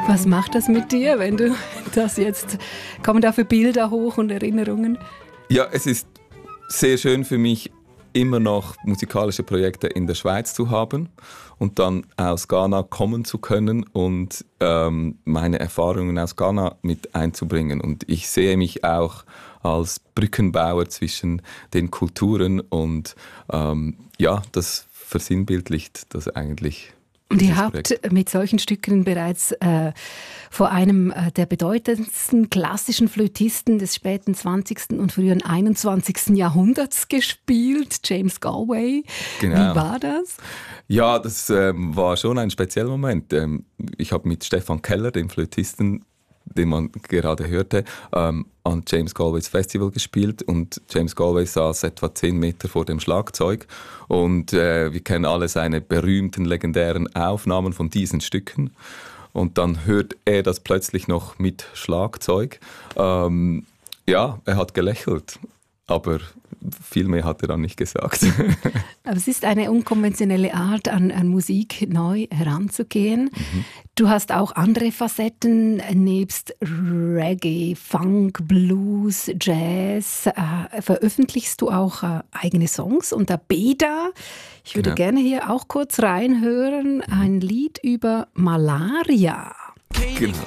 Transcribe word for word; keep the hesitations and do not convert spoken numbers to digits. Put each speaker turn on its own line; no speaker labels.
Was macht das mit dir, wenn du das jetzt, kommen da für Bilder hoch und Erinnerungen?
Ja, es ist sehr schön für mich, immer noch musikalische Projekte in der Schweiz zu haben und dann aus Ghana kommen zu können und ähm, meine Erfahrungen aus Ghana mit einzubringen. Und ich sehe mich auch als Brückenbauer zwischen den Kulturen und ähm, ja, das versinnbildlicht das eigentlich.
Und ihr habt mit solchen Stücken bereits äh, vor einem äh, der bedeutendsten klassischen Flötisten des späten zwanzigsten und frühen einundzwanzigsten Jahrhunderts gespielt, James Galway.
Genau.
Wie war das?
Ja, das ähm, war schon ein spezieller Moment. Ähm, ich habe mit Stefan Keller, dem Flötisten, den man gerade hörte, ähm, an James Galways Festival gespielt und James Galway saß etwa zehn Meter vor dem Schlagzeug und äh, wir kennen alle seine berühmten, legendären Aufnahmen von diesen Stücken und dann hört er das plötzlich noch mit Schlagzeug. Ähm, ja, er hat gelächelt, aber viel mehr hat er dann nicht gesagt.
Aber es ist eine unkonventionelle Art, an, an Musik neu heranzugehen. Mhm. Du hast auch andere Facetten, nebst Reggae, Funk, Blues, Jazz. Äh, veröffentlichst du auch äh, eigene Songs unter Beda. Ich würde genau. gerne hier auch kurz reinhören. Ein Lied über Malaria.
Genau.